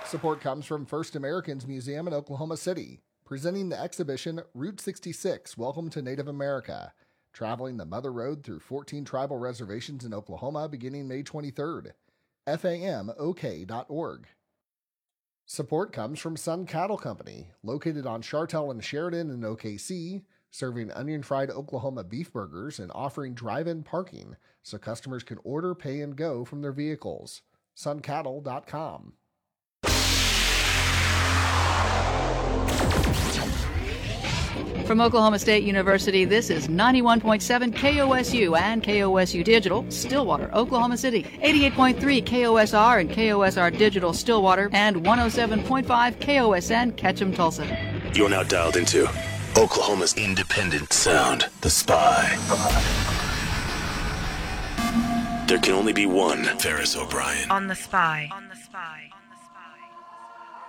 Support comes from First Americans Museum in Oklahoma City, presenting the exhibition Route 66, Welcome to Native America, traveling the Mother Road through 14 tribal reservations in Oklahoma beginning May 23rd. FAMOK.org. Support comes from Sun Cattle Company, located on Chartel and Sheridan in OKC, serving onion-fried Oklahoma beef burgers and offering drive-in parking so customers can order, pay, and go from their vehicles. suncattle.com. From Oklahoma State University, this is 91.7 KOSU and KOSU Digital, Stillwater, Oklahoma City, 88.3 KOSR and KOSR Digital, Stillwater, and 107.5 KOSN, Ketchum, Tulsa. You're now dialed into Oklahoma's independent sound, The Spy. There can only be one Ferris O'Brien. On The Spy. On The Spy.